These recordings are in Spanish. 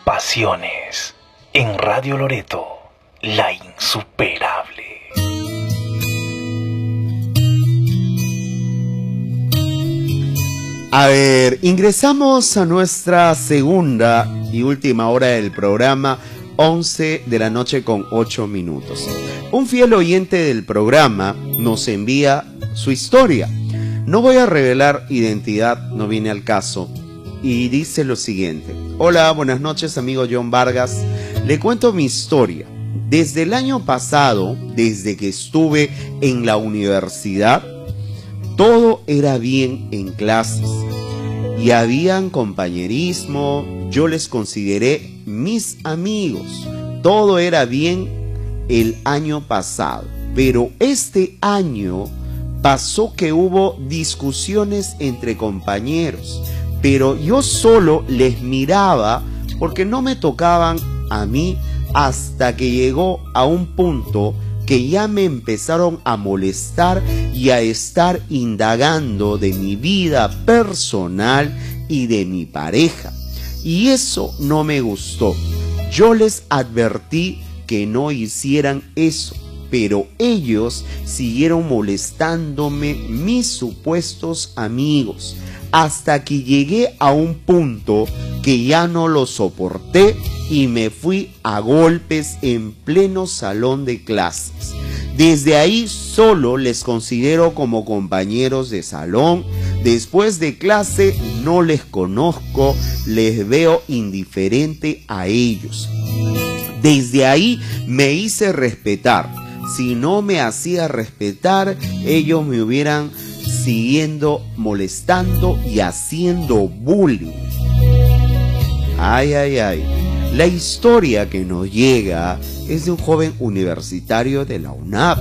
Pasiones en Radio Loreto, la insuperable. A ver, ingresamos a nuestra segunda y última hora del programa, 11 de la noche con 8 minutos. Un fiel oyente del programa nos envía su historia. No voy a revelar identidad, no viene al caso. Y dice lo siguiente: hola, buenas noches, amigo John Vargas. Le cuento mi historia. Desde el año pasado, desde que estuve en la universidad, todo era bien en clases y habían compañerismo, yo les consideré mis amigos, todo era bien el año pasado, pero este año pasó que hubo discusiones entre compañeros, pero yo solo les miraba porque no me tocaban a mí, hasta que llegó a un punto que ya me empezaron a molestar y a estar indagando de mi vida personal y de mi pareja. Y eso no me gustó. Yo les advertí que no hicieran eso, pero ellos siguieron molestándome, mis supuestos amigos, hasta que llegué a un punto que ya no lo soporté y me fui a golpes en pleno salón de clases. Desde ahí solo les considero como compañeros de salón. Después de clase no les conozco, les veo indiferente a ellos. Desde ahí me hice respetar. Si no me hacía respetar, ellos me hubieran siguiendo molestando y haciendo bullying. Ay, ay, ay. La historia que nos llega es de un joven universitario de la UNAP.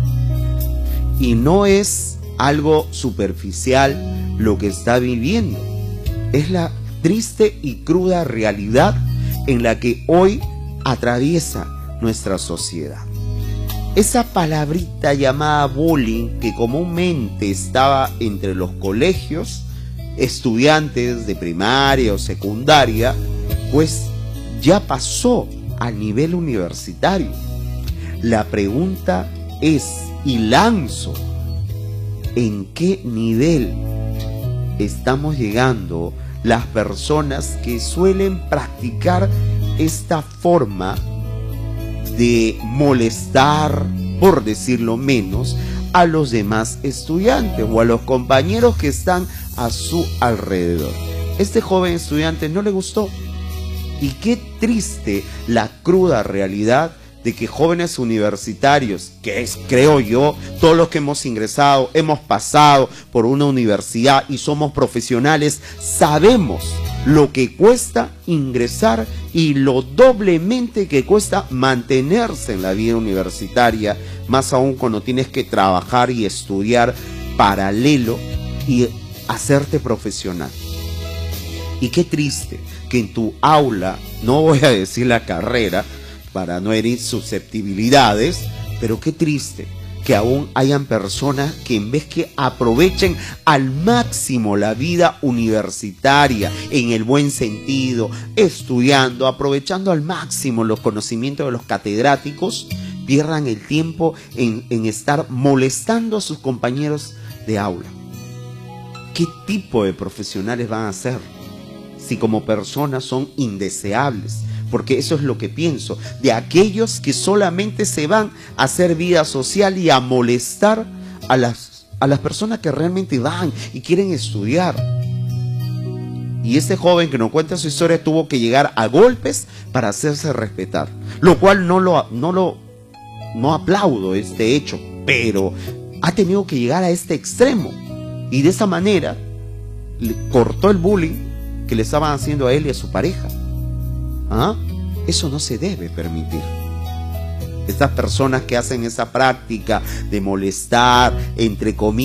Y no es algo superficial lo que está viviendo. Es la triste y cruda realidad en la que hoy atraviesa nuestra sociedad. Esa palabrita llamada bullying, que comúnmente estaba entre los colegios, estudiantes de primaria o secundaria, pues ya pasó a nivel universitario. La pregunta es, y lanzo, ¿en qué nivel estamos llegando las personas que suelen practicar esta forma de molestar, por decirlo menos, a los demás estudiantes o a los compañeros que están a su alrededor? Este joven estudiante no le gustó. Y qué triste la cruda realidad de que jóvenes universitarios, que es, creo yo, todos los que hemos ingresado, hemos pasado por una universidad y somos profesionales, sabemos lo que cuesta ingresar y lo doblemente que cuesta mantenerse en la vida universitaria, más aún cuando tienes que trabajar y estudiar paralelo y hacerte profesional. Y qué triste que en tu aula, no voy a decir la carrera para no herir susceptibilidades, pero qué triste que aún hayan personas que en vez que aprovechen al máximo la vida universitaria, en el buen sentido, estudiando, aprovechando al máximo los conocimientos de los catedráticos, pierdan el tiempo en estar molestando a sus compañeros de aula. ¿Qué tipo de profesionales van a ser si como personas son indeseables? Porque eso es lo que pienso, de aquellos que solamente se van a hacer vida social y a molestar a las personas que realmente van y quieren estudiar. Y este joven que nos cuenta su historia tuvo que llegar a golpes para hacerse respetar, lo cual no aplaudo este hecho, pero ha tenido que llegar a este extremo y de esa manera le cortó el bullying que le estaban haciendo a él y a su pareja. ¿Ah? Eso no se debe permitir. Estas personas que hacen esa práctica de molestar, entre comillas,